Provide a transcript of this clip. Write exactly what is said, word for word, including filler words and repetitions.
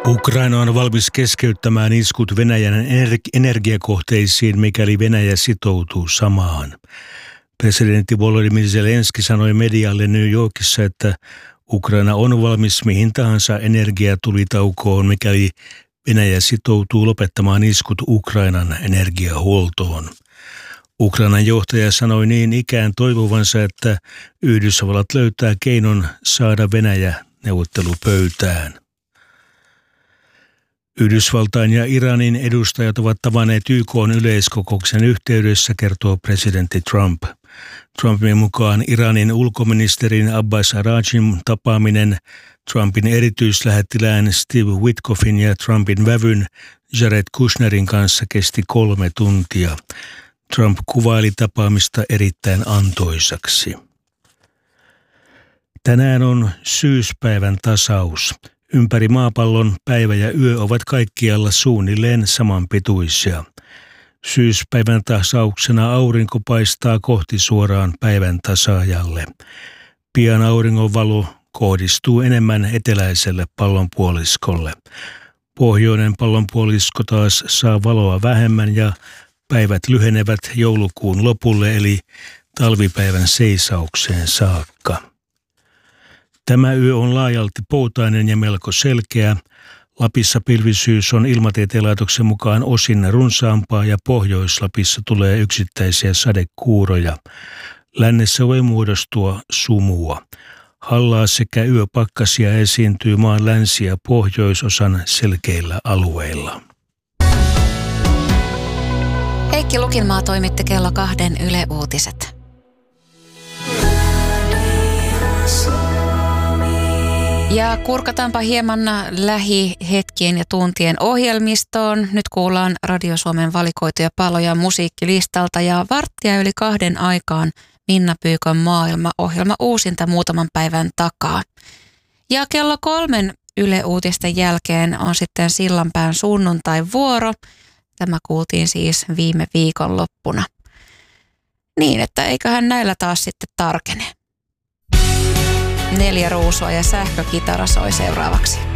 Ukraina on valmis keskeyttämään iskut Venäjän energiakohteisiin, mikäli Venäjä sitoutuu samaan. Presidentti Volodymyr Zelenski sanoi medialle New Yorkissa, että Ukraina on valmis mihin tahansa energiatulitaukoon, mikäli Venäjä sitoutuu lopettamaan iskut Ukrainan energiahuoltoon. Ukrainan johtaja sanoi niin ikään toivovansa, että Yhdysvallat löytää keinon saada Venäjä neuvottelupöytään. Yhdysvaltain ja Iranin edustajat ovat tavanneet Y K:n yleiskokouksen yhteydessä, kertoo presidentti Trump. Trumpin mukaan Iranin ulkoministerin Abbas Araqchin tapaaminen Trumpin erityislähettilään Steve Witkoffin ja Trumpin vävyn Jared Kushnerin kanssa kesti kolme tuntia. Trump kuvaili tapaamista erittäin antoisaksi. Tänään on syyspäivän tasaus. Ympäri maapallon päivä ja yö ovat kaikkialla suunnilleen samanpituisia. Syyspäivän tasauksena aurinko paistaa kohti suoraan päivän tasaajalle. Pian auringonvalo kohdistuu enemmän eteläiselle pallonpuoliskolle. Pohjoinen pallonpuolisko taas saa valoa vähemmän ja päivät lyhenevät joulukuun lopulle eli talvipäivän seisaukseen saakka. Tämä yö on laajalti poutainen ja melko selkeä. Lapissa pilvisyys on Ilmatieteen laitoksen mukaan osin runsaampaa ja Pohjois-Lapissa tulee yksittäisiä sadekuuroja. Lännessä voi muodostua sumua. Hallaa sekä yöpakkasia esiintyy maan länsi- ja pohjoisosan selkeillä alueilla. Heikki Lukinmaa toimitti kello kahden Yle Uutiset. Ja kurkataanpa hieman lähihetkien ja tuntien ohjelmistoon. Nyt kuullaan Radio Suomen valikoituja paloja musiikkilistalta ja varttia yli kahden aikaan Minna Pyykön maailma-ohjelma uusinta muutaman päivän takaa. Ja kello kolmen Yle Uutisten jälkeen on sitten Sillanpään sunnuntai-vuoro. Tämä kuultiin siis viime viikon loppuna. Niin, että eiköhän näillä taas sitten tarkene. Neljä ruusua ja sähkökitara soi seuraavaksi.